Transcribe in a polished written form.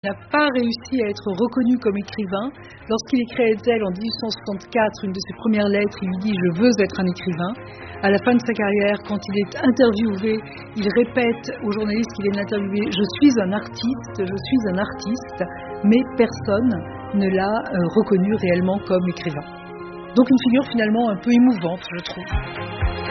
n'a pas réussi à être reconnu comme écrivain. Lorsqu'il écrit à Hetzel en 1864, une de ses premières lettres, il lui dit « Je veux être un écrivain ». À la fin de sa carrière, quand il est interviewé, il répète aux journalistes qu'il est interviewé « Je suis un artiste », mais personne ne l'a reconnu réellement comme écrivain. Donc une figure finalement un peu émouvante, je trouve.